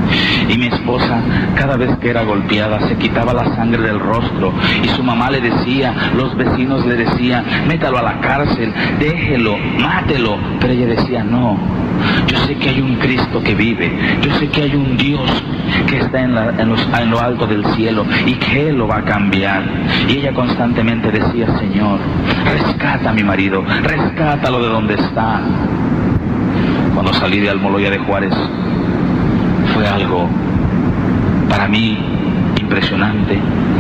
Y mi esposa, cada vez que era golpeada, se quitaba la sangre del rostro. Y su mamá le decía, los vecinos le decían, métalo a la cárcel, déjelo, mátelo. Pero ella decía, no, yo sé que hay un Cristo que vive. Yo sé que hay un Dios que está en, la, en, los, en lo alto del cielo y que Él lo va a cambiar. Y ella constantemente decía, Señor, rescata a mi marido, rescátalo de donde está. Cuando salí de Almoloya de Juárez, fue algo para mí impresionante,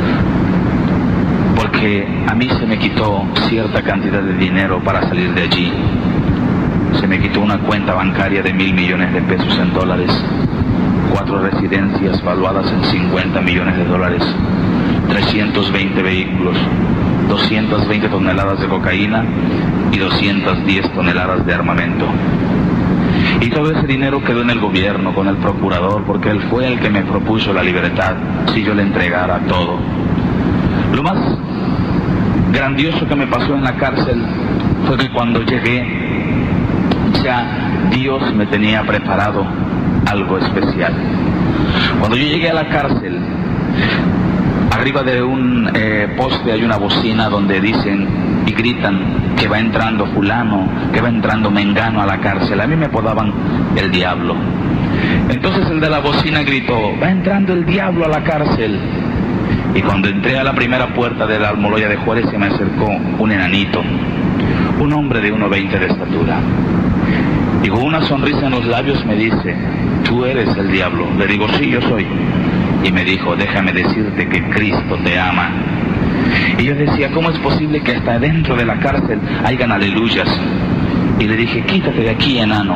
porque a mí se me quitó cierta cantidad de dinero para salir de allí. Se me quitó una cuenta bancaria de mil millones de pesos en dólares, cuatro residencias valuadas en cincuenta millones de dólares, trescientos veinte vehículos, doscientas veinte toneladas de cocaína y doscientas diez toneladas de armamento. Y todo ese dinero quedó en el gobierno, con el procurador, porque él fue el que me propuso la libertad si yo le entregara todo. Lo más grandioso que me pasó en la cárcel fue que cuando llegué, ya Dios me tenía preparado algo especial. Cuando yo llegué a la cárcel, arriba de un eh, poste hay una bocina donde dicen y gritan que va entrando fulano, que va entrando mengano a la cárcel. A mí me apodaban el diablo. Entonces el de la bocina gritó, va entrando el diablo a la cárcel. Y cuando entré a la primera puerta de la Almoloya de Juárez, se me acercó un enanito, un hombre de uno veinte de estatura. Y con una sonrisa en los labios me dice, tú eres el diablo. Le digo, sí, yo soy. Y me dijo, déjame decirte que Cristo te ama. Y yo decía, ¿cómo es posible que hasta dentro de la cárcel hayan aleluyas? Y le dije, quítate de aquí, enano.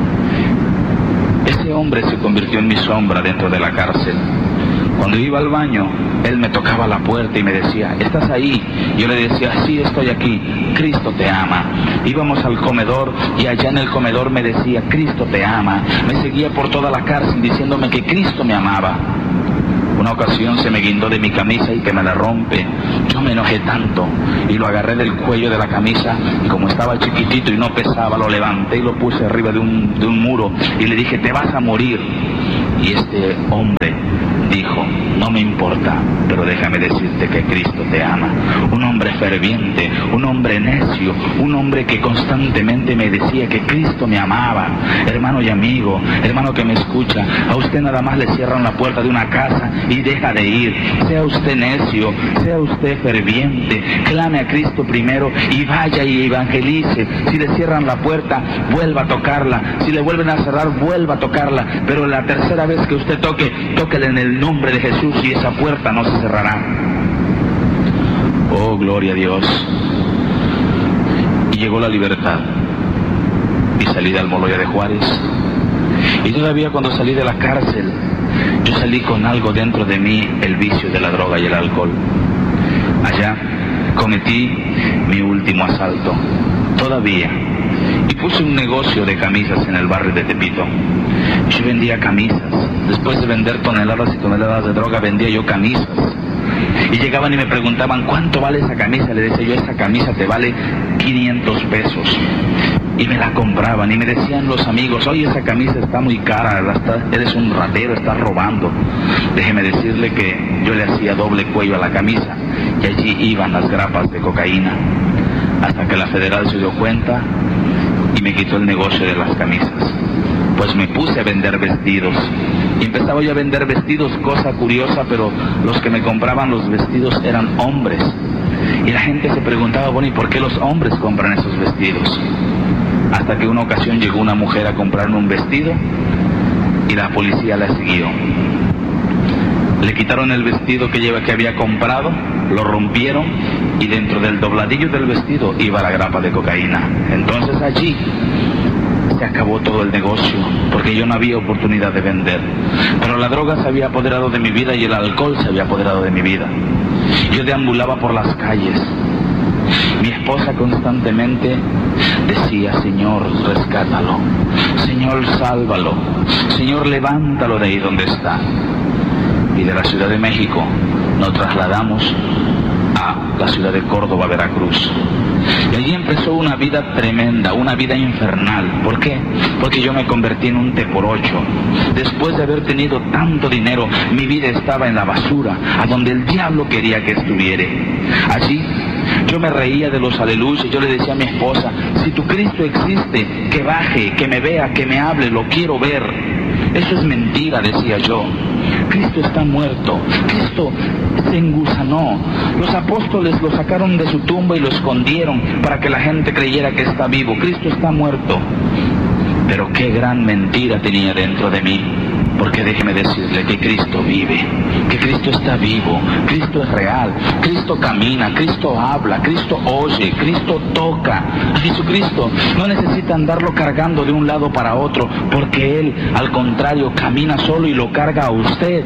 Ese hombre se convirtió en mi sombra dentro de la cárcel. Cuando iba al baño, él me tocaba la puerta y me decía, ¿estás ahí? Yo le decía, sí, estoy aquí, Cristo te ama. Íbamos al comedor y allá en el comedor me decía, Cristo te ama. Me seguía por toda la cárcel diciéndome que Cristo me amaba. Una ocasión se me guindó de mi camisa y que me la rompe. Yo me enojé tanto y lo agarré del cuello de la camisa y como estaba chiquitito y no pesaba, lo levanté y lo puse arriba de un, de un muro y le dije, te vas a morir. Y este hombre dijo, no me importa, pero déjame decirte que Cristo te ama. Un hombre ferviente, un hombre necio, un hombre que constantemente me decía que Cristo me amaba. Hermano y amigo, hermano que me escucha, a usted nada más le cierran la puerta de una casa y deja de ir. Sea usted necio, sea usted ferviente, clame a Cristo primero y vaya y evangelice. Si le cierran la puerta, vuelva a tocarla. Si le vuelven a cerrar, vuelva a tocarla. Pero la tercera vez que usted toque, tóquele en el nombre de Jesús y esa puerta no se cerrará. Oh, gloria a Dios. Y llegó la libertad y salí de Almoloya de Juárez. Y todavía cuando salí de la cárcel, yo salí con algo dentro de mí, el vicio de la droga y el alcohol. Allá cometí mi último asalto, todavía, y puse un negocio de camisas en el barrio de Tepito. Yo vendía camisas. Después de vender toneladas y toneladas de droga, vendía yo camisas. Y llegaban y me preguntaban, ¿cuánto vale esa camisa? Le decía yo, esa camisa te vale quinientos pesos. Y me la compraban y me decían los amigos, oye, esa camisa está muy cara, eres un ratero, estás robando. Déjeme decirle que yo le hacía doble cuello a la camisa y allí iban las grapas de cocaína. Hasta que la federal se dio cuenta y me quitó el negocio de las camisas. Pues me puse a vender vestidos. Y empezaba yo a vender vestidos, cosa curiosa, pero los que me compraban los vestidos eran hombres. Y la gente se preguntaba, bueno, ¿y por qué los hombres compran esos vestidos? Hasta que una ocasión llegó una mujer a comprarme un vestido y la policía la siguió. Le quitaron el vestido que, lleva, que había comprado, lo rompieron y dentro del dobladillo del vestido iba la grapa de cocaína. Entonces allí se acabó todo el negocio, porque yo no había oportunidad de vender. Pero la droga se había apoderado de mi vida y el alcohol se había apoderado de mi vida. Yo deambulaba por las calles. Mi esposa constantemente decía, Señor, rescátalo. Señor, sálvalo. Señor, levántalo de ahí donde está. Y de la Ciudad de México nos trasladamos a la ciudad de Córdoba, Veracruz. Y allí empezó una vida tremenda, una vida infernal. ¿Por qué? Porque yo me convertí en un te por ocho. Después de haber tenido tanto dinero, mi vida estaba en la basura, a donde el diablo quería que estuviera. Allí yo me reía de los aleluyas. Yo le decía a mi esposa: si tu Cristo existe, que baje, que me vea, que me hable, lo quiero ver. Eso es mentira, decía yo. Cristo está muerto. Cristo se engusanó. Los apóstoles lo sacaron de su tumba y lo escondieron para que la gente creyera que está vivo. Cristo está muerto. Pero qué gran mentira tenía dentro de mí. Porque déjeme decirle que Cristo vive, que Cristo está vivo, Cristo es real, Cristo camina, Cristo habla, Cristo oye, Cristo toca. A Jesucristo no necesita andarlo cargando de un lado para otro, porque Él, al contrario, camina solo y lo carga a usted.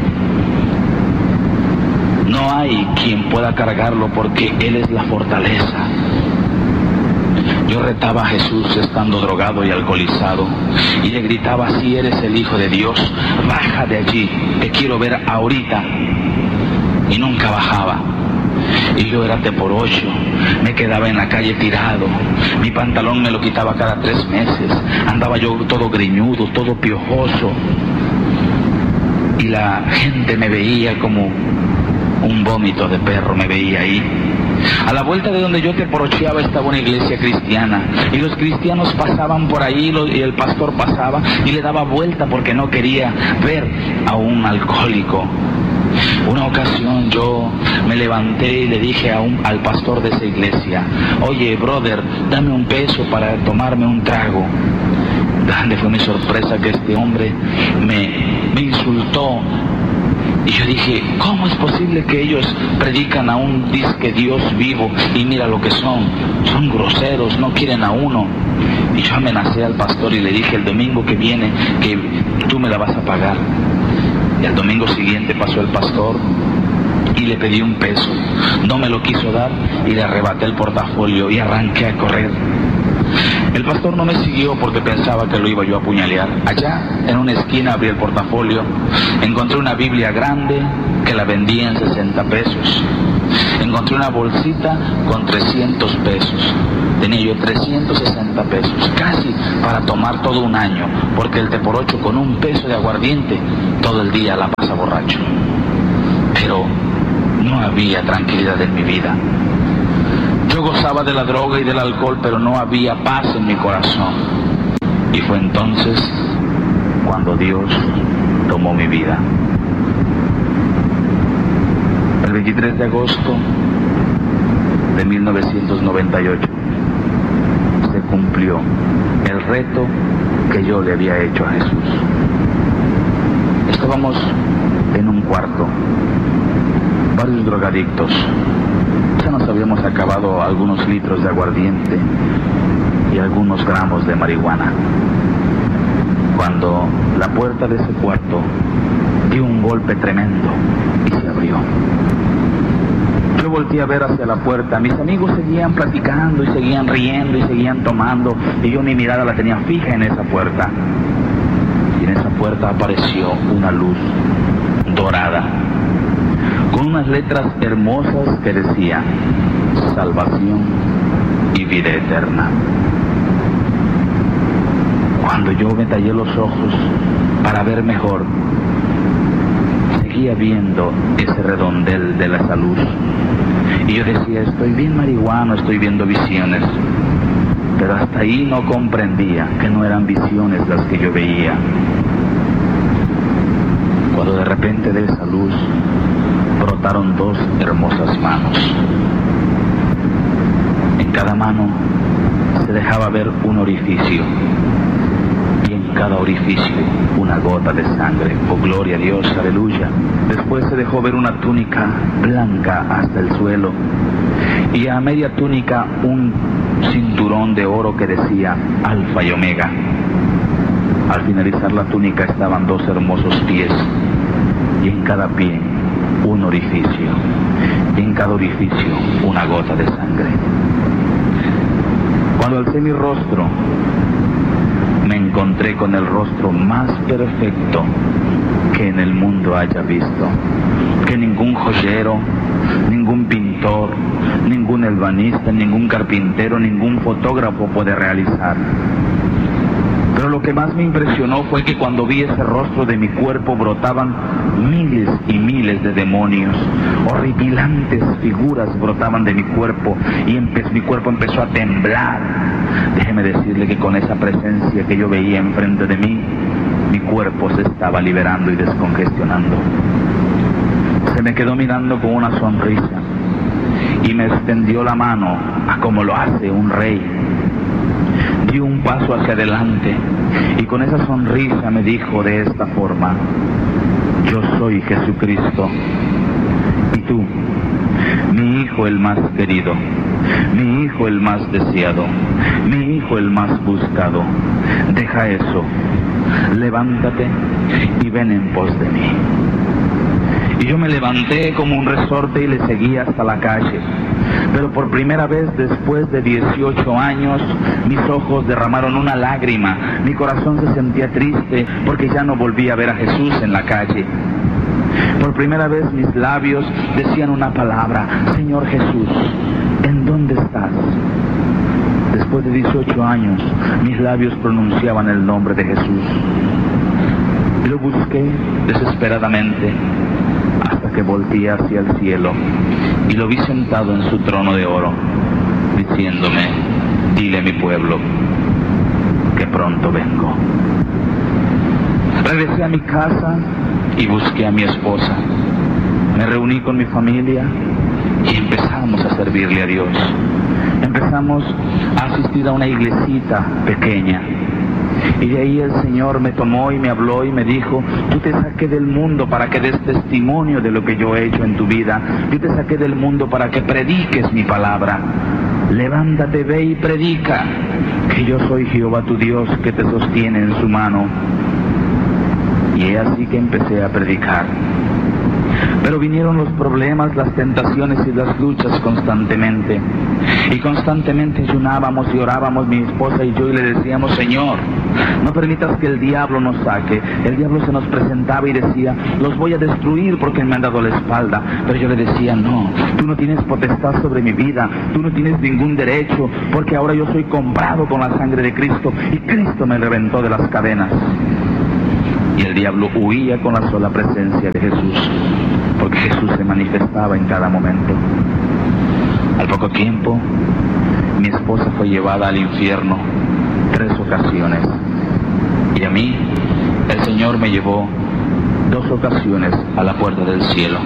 No hay quien pueda cargarlo porque Él es la fortaleza. Yo retaba a Jesús estando drogado y alcoholizado y le gritaba: si eres el Hijo de Dios, baja de allí, te quiero ver ahorita. Y nunca bajaba. Y yo era te por ocho, me quedaba en la calle tirado, mi pantalón me lo quitaba cada tres meses, andaba yo todo greñudo, todo piojoso, y la gente me veía como un vómito de perro, me veía ahí. A la vuelta de donde yo te porocheaba estaba una iglesia cristiana, y los cristianos pasaban por ahí, y el pastor pasaba y le daba vuelta porque no quería ver a un alcohólico. Una ocasión yo me levanté y le dije a un, al pastor de esa iglesia: oye, brother, dame un peso para tomarme un trago. Grande fue mi sorpresa que este hombre me, me insultó. Y yo dije: ¿cómo es posible que ellos predican a un disque Dios vivo y mira lo que son? Son groseros, no quieren a uno. Y yo amenacé al pastor y le dije: el domingo que viene que tú me la vas a pagar. Y el domingo siguiente pasó el pastor y le pedí un peso. No me lo quiso dar y le arrebaté el portafolio y arranqué a correr. El pastor no me siguió porque pensaba que lo iba yo a apuñalear. Allá, en una esquina, abrí el portafolio, encontré una Biblia grande que la vendía en sesenta pesos. Encontré una bolsita con trescientos pesos. Tenía yo trescientos sesenta pesos, casi para tomar todo un año, porque el te por ocho con un peso de aguardiente todo el día la pasa borracho. Pero no había tranquilidad en mi vida. Yo gozaba de la droga y del alcohol, pero no había paz en mi corazón. Y fue entonces cuando Dios tomó mi vida. El veintitrés de agosto de mil novecientos noventa y ocho se cumplió el reto que yo le había hecho a Jesús. Estábamos en un cuarto, varios drogadictos. Ya nos habíamos acabado algunos litros de aguardiente y algunos gramos de marihuana, cuando la puerta de ese cuarto dio un golpe tremendo y se abrió. Yo volteé a ver hacia la puerta. Mis amigos seguían platicando y seguían riendo y seguían tomando, y yo mi mirada la tenía fija en esa puerta. Y en esa puerta apareció una luz dorada con unas letras hermosas que decían: salvación y vida eterna. Cuando yo me tallé los ojos para ver mejor, seguía viendo ese redondel de la luz. Y yo decía: estoy bien marihuano, estoy viendo visiones. Pero hasta ahí no comprendía que no eran visiones las que yo veía. Cuando de repente de esa luz brotaron dos hermosas manos. En cada mano se dejaba ver un orificio, y en cada orificio una gota de sangre. Oh, gloria a Dios, aleluya. Después se dejó ver una túnica blanca hasta el suelo, y a media túnica un cinturón de oro que decía Alfa y Omega. Al finalizar la túnica estaban dos hermosos pies, y en cada pie un orificio, y en cada orificio una gota de sangre. Cuando alcé mi rostro, me encontré con el rostro más perfecto que en el mundo haya visto, que ningún joyero, ningún pintor, ningún ebanista, ningún carpintero, ningún fotógrafo puede realizar. Pero lo que más me impresionó fue que cuando vi ese rostro de mi cuerpo brotaban miles y miles de demonios, horripilantes figuras brotaban de mi cuerpo y empe- mi cuerpo empezó a temblar. Déjeme decirle que con esa presencia que yo veía enfrente de mí, mi cuerpo se estaba liberando y descongestionando. Se me quedó mirando con una sonrisa y me extendió la mano a como lo hace un rey. Dio un paso hacia adelante y con esa sonrisa me dijo de esta forma: yo soy Jesucristo y tú, mi hijo el más querido, mi hijo el más deseado, mi hijo el más buscado. Deja eso, levántate y ven en pos de mí. Y yo me levanté como un resorte y le seguí hasta la calle. Pero por primera vez después de dieciocho años, mis ojos derramaron una lágrima. Mi corazón se sentía triste porque ya no volví a ver a Jesús en la calle. Por primera vez mis labios decían una palabra: Señor Jesús, ¿en dónde estás? Después de dieciocho años, mis labios pronunciaban el nombre de Jesús. Y lo busqué desesperadamente hasta que volteé hacia el cielo y lo vi sentado en su trono de oro, diciéndome: dile a mi pueblo que pronto vengo. Regresé a mi casa y busqué a mi esposa. Me reuní con mi familia y empezamos a servirle a Dios. Empezamos a asistir a una iglesita pequeña. Y de ahí el Señor me tomó y me habló y me dijo: yo te saqué del mundo para que des testimonio de lo que yo he hecho en tu vida. Yo te saqué del mundo para que prediques mi palabra. Levántate, ve y predica, que yo soy Jehová tu Dios, que te sostiene en su mano. Y es así que empecé a predicar. Pero vinieron los problemas, las tentaciones y las luchas constantemente. Y constantemente ayunábamos y orábamos mi esposa y yo y le decíamos: Señor, no permitas que el diablo nos saque. El diablo se nos presentaba y decía: los voy a destruir porque me han dado la espalda. Pero yo le decía: no, tú no tienes potestad sobre mi vida, tú no tienes ningún derecho, porque ahora yo soy comprado con la sangre de Cristo y Cristo me reventó de las cadenas. Y el diablo huía con la sola presencia de Jesús, porque Jesús se manifestaba en cada momento. Al poco tiempo, mi esposa fue llevada al infierno tres ocasiones. Y a mí, el Señor me llevó dos ocasiones a la puerta del cielo.